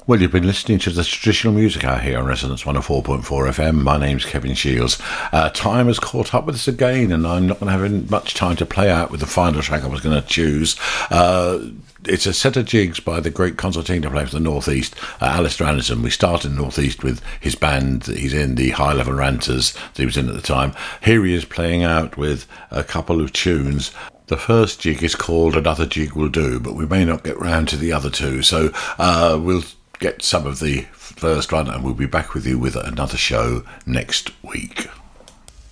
Well, you've been listening to the Traditional Music Hour here on Resonance 104.4 FM. My name's Kevin Shields. Time has caught up with us again, and I'm not going to have much time to play out with the final track I was going to choose. It's a set of jigs by the great concertina player from the North East, Alistair Anderson. We started in the North East with his band. He's in the High Level Ranters that he was in at the time. Here he is playing out with a couple of tunes. The first jig is called Another Jig Will Do, but we may not get round to the other two, so we'll get some of the first one, and we'll be back with you with another show next week.